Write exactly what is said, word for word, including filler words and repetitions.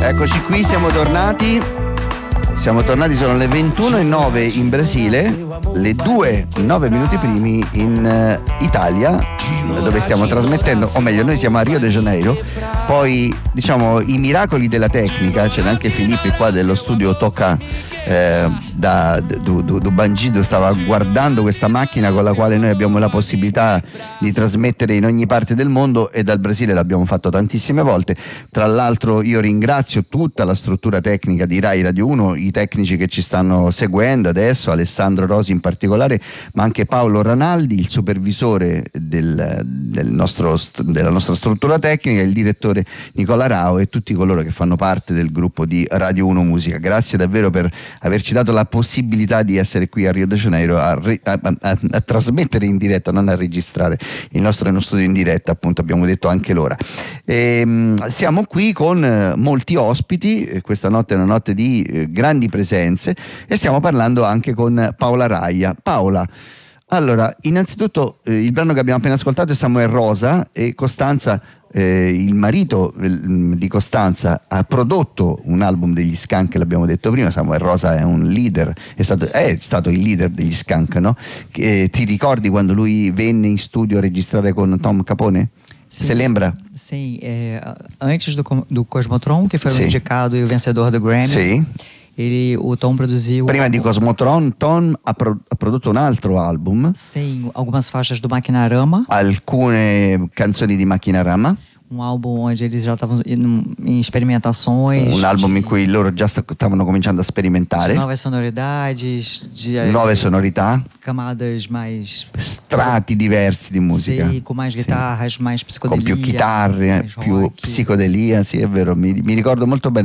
Eccoci qui, siamo tornati. Siamo tornati, sono le ventuno e nove in Brasile, le due e nove minuti primi in uh, Italia, dove stiamo trasmettendo, o meglio, noi siamo a Rio de Janeiro. Poi, diciamo, i miracoli della tecnica, c'è anche Filippo qua dello studio Tocca eh, da do, do, do Bangido, stava guardando questa macchina con la quale noi abbiamo la possibilità di trasmettere in ogni parte del mondo, e dal Brasile l'abbiamo fatto tantissime volte. Tra l'altro io ringrazio tutta la struttura tecnica di Rai Radio uno, i tecnici che ci stanno seguendo adesso, Alessandro Rosi in particolare, ma anche Paolo Ranaldi, il supervisore del, del nostro, della nostra struttura tecnica, il direttore Nicola Rao e tutti coloro che fanno parte del gruppo di Radio uno Musica. Grazie davvero per averci dato la possibilità di essere qui a Rio de Janeiro a, a, a, a trasmettere in diretta, non a registrare il nostro, nostro studio in diretta, appunto abbiamo detto anche l'ora. E, siamo qui con molti ospiti, questa notte è una notte di eh, grandi presenze, e stiamo parlando anche con Paola Raia. Paola, allora, innanzitutto eh, il brano che abbiamo appena ascoltato è Samuel Rosa, e Costanza, eh, il marito eh, di Costanza, ha prodotto un album degli Skank, l'abbiamo detto prima. Samuel Rosa è un leader, è stato, è stato il leader degli Skank, no? Che, eh, ti ricordi quando lui venne in studio a registrare con Tom Capone? Sim, Você lembra? Sim, é, antes do, do Cosmotron, que foi Sim. o indicado e o vencedor do Grammy, Sì. ele, o Tom produziu... Prima di Cosmotron, Tom ha, pro, ha prodotto un altro album. Sim, algumas faixas do Maquinarama. Alcune canzoni di Maquinarama. Um álbum onde eles já estavam em experimentações. Un album in cui loro già stavano cominciando a sperimentare. De novas sonoridades, de nuove sonorità, camadas mais... strati diversi di musica. Sì, con mais guitarras, sì. mais psicodelia. Con più chitarre, più rock. psicodelia, sì, è vero, mi, mi ricordo molto bene